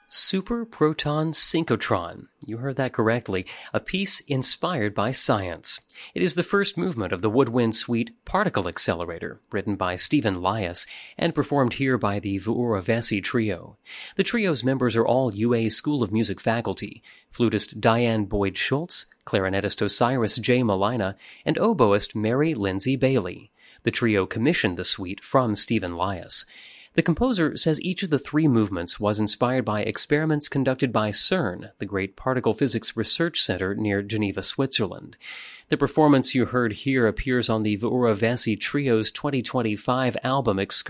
Super Proton Synchrotron. You heard that correctly. A piece inspired by science. It is the first movement of the Woodwind Suite Particle Accelerator, written by Stephen Lias and performed here by the Vuorovesi Trio. The trio's members are all UA School of Music faculty: flutist Diane Boyd-Schultz, clarinetist Osiris J. Malina, and oboist Mary Lindsay Bailey. The trio commissioned the suite from Stephen Lias. The composer says each of the three movements was inspired by experiments conducted by CERN, the great particle physics research center near Geneva, Switzerland. The performance you heard here appears on the Vuorovesi Trio's 2025 album